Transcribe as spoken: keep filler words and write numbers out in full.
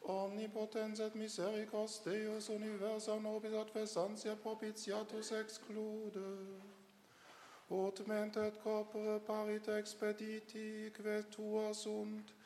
Omnipotens et misericors Deus universa nobis adversantia propitiatus exclude. Ut mente et corpore parite expediti, que tua sunt,